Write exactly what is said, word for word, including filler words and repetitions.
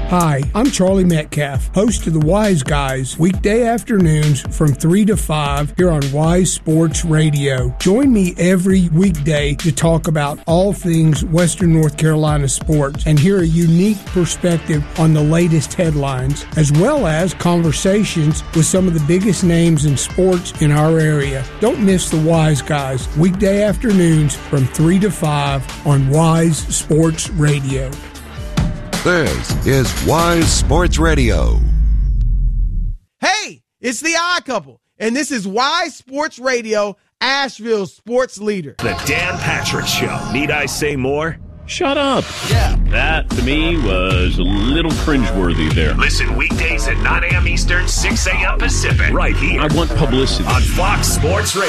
Hi, I'm Charlie Metcalf, host of the Wise Guys, weekday afternoons from three to five here on Wise Sports Radio. Join me every weekday to talk about all things Western North Carolina sports and hear a unique perspective on the latest headlines, as well as conversations with some of the biggest names in sports in our area. Don't miss the Wise Guys, weekday afternoons from three to five on Wise Sports Radio. This is Wise Sports Radio. Hey, it's the Odd Couple, and this is Wise Sports Radio, Asheville's sports leader. The Dan Patrick Show. Need I say more? Shut up. Yeah. That, to me, was a little cringeworthy there. Listen weekdays at nine a.m. Eastern, six a.m. Pacific. Right here. I want publicity. On Fox Sports Radio.